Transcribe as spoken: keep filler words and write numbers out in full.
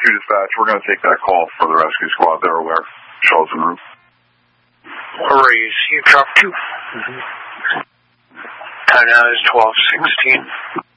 two dispatch. We're going to take that call for the rescue squad. They're aware. Charles and roof. Raise. You drop two. Mm-hmm. Time now is twelve sixteen.